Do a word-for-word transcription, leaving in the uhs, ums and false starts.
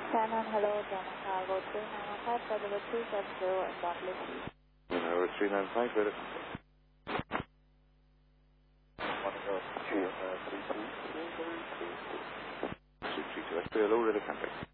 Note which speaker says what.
Speaker 1: Shannon, hello, German Cargo three nine one five, Federal two seven zero, and Barclays.
Speaker 2: Number three nine five, Federal. Morning, go. three two three two. two three two. Let's put a low rate of contact.